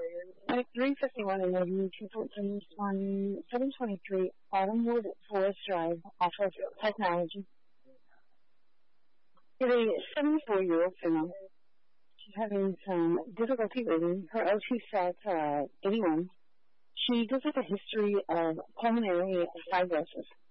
At 3:51 in the evening, 214 on 723 Autumnwood Forest Drive off of Technology. With a 74-year-old female. She's having some difficulty breathing. Her O2 stats 81. She does have a history of pulmonary fibrosis.